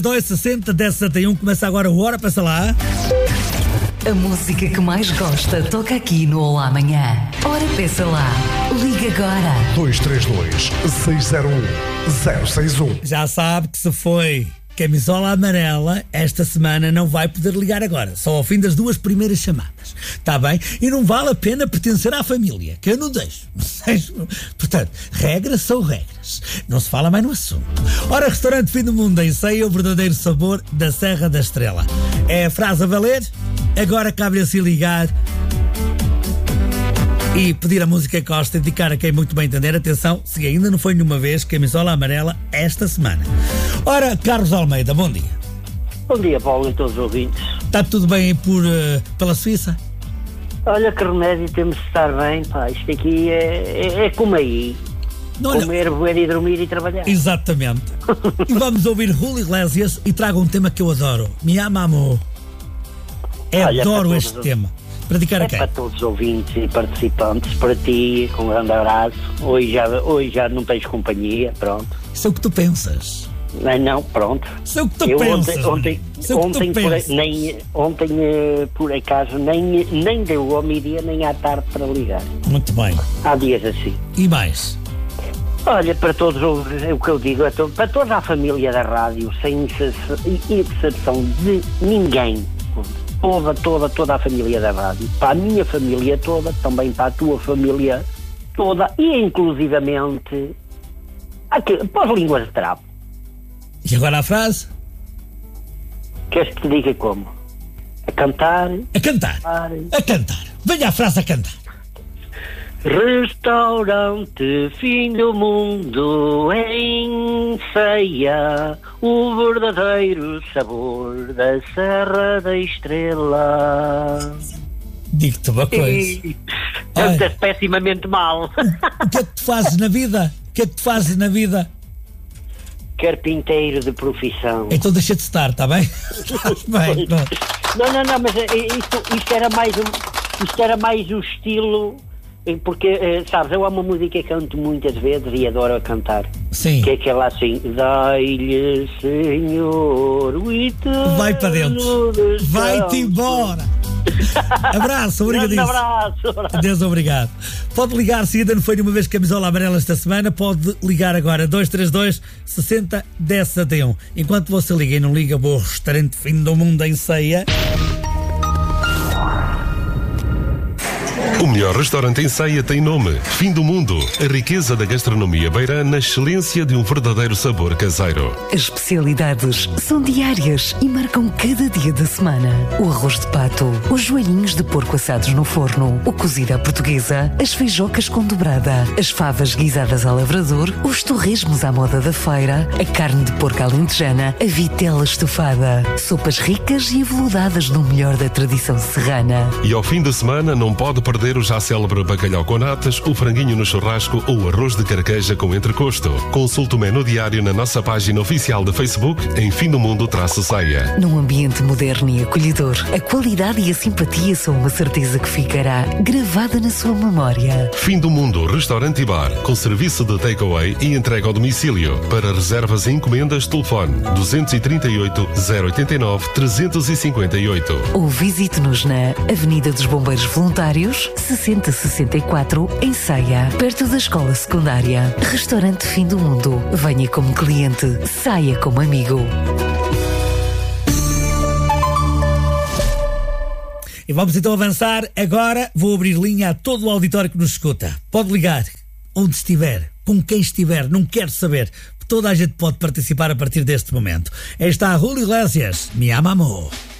260 10 61, começa agora o Hora, passa lá. A música que mais gosta toca aqui no Olá Amanhã. Ora, peça lá. Liga agora. 232-601-061. Já sabe que se foi camisola amarela, esta semana não vai poder ligar agora, só ao fim das 2 primeiras chamadas, está bem? E não vale a pena pertencer à família, que eu não deixo. Portanto, regras são regras, não se fala mais no assunto. Ora, restaurante Fim do Mundo em Ceia, o verdadeiro sabor da Serra da Estrela. É a frase a valer, agora cabe a se ligar e pedir a música que gosta, dedicar a quem muito bem entender. Atenção, se ainda não foi nenhuma vez camisola amarela esta semana. Ora, Carlos Almeida, bom dia. Bom dia, Paulo, e todos os ouvintes. Está tudo bem aí pela Suíça? Olha, que remédio, temos de estar bem, pá. Isto aqui é como aí. Olha, comer, beber e dormir e trabalhar. Exatamente. E vamos ouvir Julio Iglesias e trago um tema que eu adoro. Me ama, amor. Adoro este tema. Para dedicar a quem? Para todos os ouvintes e participantes, para ti, com um grande abraço. Hoje já não tens companhia, pronto. Isso é o que tu pensas. Não, pronto. Isso é o que tu pensas. Ontem, por acaso, nem deu ao meio-dia nem à tarde para ligar. Muito bem. Há dias assim. E mais? Olha, para todos, o que eu digo, para toda a família da rádio, sem exceção de ninguém, toda a família da rádio, para a minha família toda, também para a tua família toda e inclusivamente para as línguas de trapo. E agora a frase? Queres que te diga como? A cantar. A cantar. A cantar. Venha a frase a cantar. Restaurante Fim do Mundo em Ceia, o verdadeiro sabor da Serra da Estrela. Digo-te uma coisa. Cantas pessimamente mal. O que é que tu fazes na vida? O que é que tu fazes na vida? Carpinteiro de profissão. Então deixa de estar, está bem? Bem, não, mas isto era mais o estilo, porque, sabes, eu amo a música que canto muitas vezes e adoro a cantar. Sim. Que é aquela assim, dai-lhe, Senhor, o eterno. Vai para dentro. Vai-te embora. Abraço, obrigadíssimo. Abraço. Deus, obrigado. Pode ligar, se ainda não foi nenhuma vez camisola amarela esta semana, pode ligar agora, 232 60 10 71. Enquanto você liga e não liga, vou ao restaurante Fim do Mundo em Ceia. O melhor restaurante em Ceia tem nome: Fim do Mundo. A riqueza da gastronomia beira na excelência de um verdadeiro sabor caseiro. As especialidades são diárias e marcam cada dia da semana. O arroz de pato, os joelhinhos de porco assados no forno, o cozido à portuguesa, as feijocas com dobrada, as favas guisadas ao lavrador, os torresmos à moda da feira, a carne de porco alentejana, a vitela estufada, sopas ricas e aveludadas no melhor da tradição serrana. E ao fim da semana não pode perder o já célebre bacalhau com natas, o franguinho no churrasco ou o arroz de carqueja com entrecosto. Consulte o menu diário na nossa página oficial de Facebook em Fim do Mundo-Ceia. Num ambiente moderno e acolhedor, a qualidade e a simpatia são uma certeza que ficará gravada na sua memória. Fim do Mundo Restaurante e Bar, com serviço de takeaway e entrega ao domicílio. Para reservas e encomendas, telefone 238 089 358. Ou visite-nos na Avenida dos Bombeiros Voluntários, 6064, em Ceia, perto da escola secundária. Restaurante Fim do Mundo. Venha como cliente, saia como amigo. E vamos então avançar. Agora vou abrir linha a todo o auditório que nos escuta. Pode ligar, onde estiver, com quem estiver, não quero saber. Toda a gente pode participar a partir deste momento. Aí está Julio Iglesias, Me ama, amor.